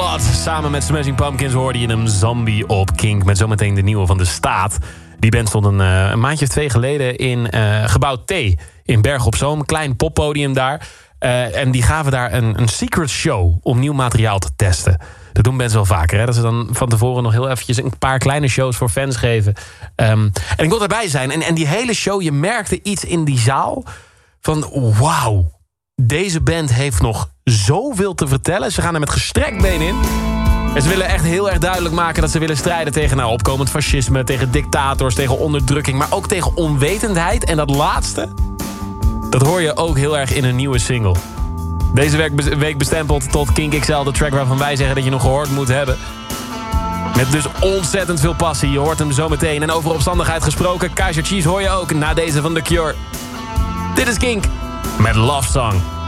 Blood. Samen met Smashing Pumpkins hoorde je hem Zombie op Kink. Met zometeen de nieuwe van De Staat. Die band stond een maandje of 2 geleden in Gebouw T in Bergen op Zoom. Klein poppodium daar. En die gaven daar een secret show om nieuw materiaal te testen. Dat doen bands wel vaker. Hè? Dat ze dan van tevoren nog heel eventjes een paar kleine shows voor fans geven. En ik wil erbij zijn. En die hele show, je merkte iets in die zaal van wauw. Deze band heeft nog zoveel te vertellen. Ze gaan er met gestrekt been in. En ze willen echt heel erg duidelijk maken dat ze willen strijden tegen opkomend fascisme, tegen dictators, tegen onderdrukking, maar ook tegen onwetendheid. En dat laatste, dat hoor je ook heel erg in een nieuwe single. Deze week bestempeld tot Kink XL, de track waarvan wij zeggen dat je nog gehoord moet hebben. Met dus ontzettend veel passie. Je hoort hem zo meteen. En over opstandigheid gesproken, Kaiser Chiefs hoor je ook na deze van The Cure. Dit is Kink met Love Song.